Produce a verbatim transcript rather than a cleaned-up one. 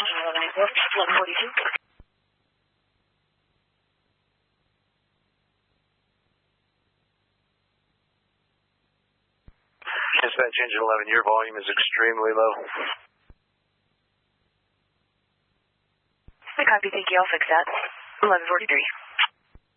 eleven forty-two. Dispatch engine eleven, your volume is extremely low. I copy, thank you, I'll fix that. eleven forty-three.